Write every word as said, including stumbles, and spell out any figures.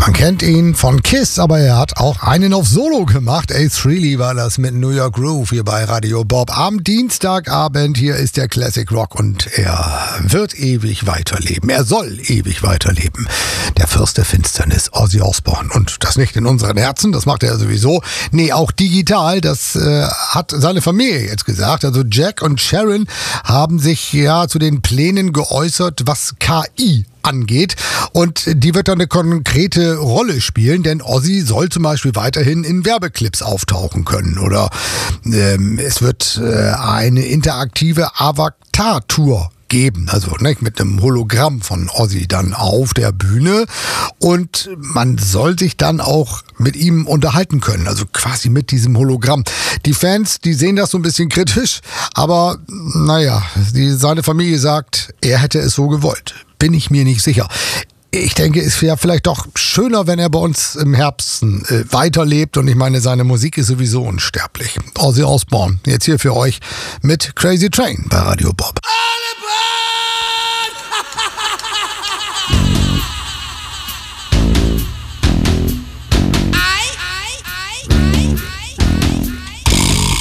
Man kennt ihn von Kiss, aber er hat auch einen auf Solo gemacht. Ace Frehley war das mit New York Groove hier bei Radio Bob. Am Dienstagabend hier ist der Classic Rock und er wird ewig weiterleben. Er soll ewig weiterleben. Der Fürst der Finsternis, Ozzy Osbourne. Und das nicht in unseren Herzen, das macht er sowieso. Nee, auch digital, das äh, hat seine Familie jetzt gesagt. Also Jack und Sharon haben sich ja zu den Plänen geäußert, was K I angeht. Und die wird dann eine konkrete Rolle spielen, denn Ozzy soll zum Beispiel weiterhin in Werbeclips auftauchen können. Oder ähm, es wird äh, eine interaktive Avatar-Tour geben, also ne, mit einem Hologramm von Ozzy dann auf der Bühne, und man soll sich dann auch mit ihm unterhalten können, also quasi mit diesem Hologramm. Die Fans, die sehen das so ein bisschen kritisch, aber naja, die, seine Familie sagt, er hätte es so gewollt. Bin ich mir nicht sicher. Ich denke, es wäre vielleicht doch schöner, wenn er bei uns im Herzen äh, weiterlebt, und ich meine, seine Musik ist sowieso unsterblich. Ozzy Osbourne, jetzt hier für euch mit Crazy Train bei Radio Bob.